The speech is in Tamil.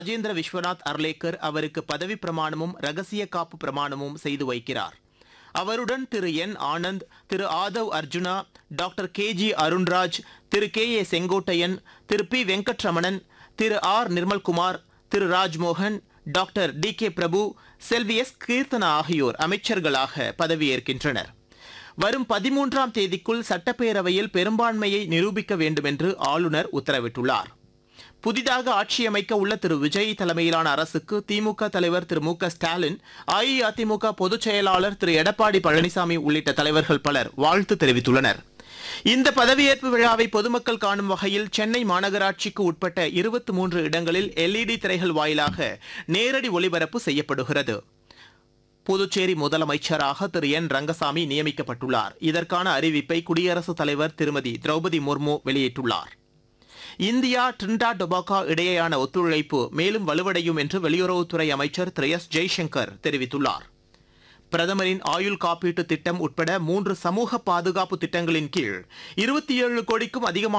ராஜேந்திர விஸ்வநாத் அர்லேக்கர் அவருக்கு பதவி பிரமாணமும் ரகசிய காப்பு பிரமாணமும் செய்து வைக்கிறார். அவருடன் திரு என் ஆனந்த், திரு ஆதவ் அர்ஜுனா, டாக்டர் கே அருண்ராஜ், திரு ஏ செங்கோட்டையன், திரு வெங்கட்ரமணன், திரு நிர்மல்குமார், திரு ராஜ்மோகன், டாக்டர் கே பிரபு, செல்வி கீர்த்தனா ஆகியோர் அமைச்சர்களாக பதவியேற்கின்றனர். வரும் 13ஆம் தேதிக்குள் சட்டப்பேரவையில் பெரும்பான்மையை நிரூபிக்க வேண்டும் என்று ஆளுநர் உத்தரவிட்டுள்ளார். புதிதாக ஆட்சியமைக்க உள்ள திரு விஜய் தலைமையிலான அரசுக்கு திமுக தலைவர் திரு ஸ்டாலின், அஇஅதிமுக பொதுச் செயலாளர் திரு எடப்பாடி பழனிசாமி உள்ளிட்ட தலைவர்கள் பலர் வாழ்த்து தெரிவித்துள்ளனர். இந்த பதவியேற்பு விழாவை பொதுமக்கள் காணும் வகையில் சென்னை மாநகராட்சிக்கு உட்பட்ட 23 இடங்களில் LED திரைகள் வாயிலாக நேரடி ஒளிபரப்பு செய்யப்படுகிறது. புதுச்சேரி முதலமைச்சராக திரு ரங்கசாமி நியமிக்கப்பட்டுள்ளார். இதற்கான அறிவிப்பை குடியரசுத் தலைவர் திருமதி திரௌபதி முர்மு வெளியிட்டுள்ளார். இந்தியா டிரினிடாட் டொபாகோ இடையேயான ஒத்துழைப்பு மேலும் வலுவடையும் என்று வெளியுறவுத்துறை அமைச்சர் திரு ஜெய்சங்கர் தெரிவித்துள்ளார். பிரதமரின் ஆயுள் காப்பீட்டு திட்டம் உட்பட 3 சமூக பாதுகாப்பு திட்டங்களின் கீழ் 27 கோடிக்கும் அதிகமான